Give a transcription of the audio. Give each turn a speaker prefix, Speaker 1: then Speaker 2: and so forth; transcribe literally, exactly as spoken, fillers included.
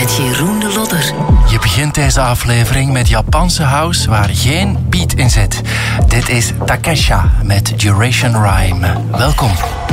Speaker 1: met Jeroen de Lodder.
Speaker 2: Je begint deze aflevering met Japanse house waar geen beat in zit. Dit is Takesha met Duration Rhyme. Welkom.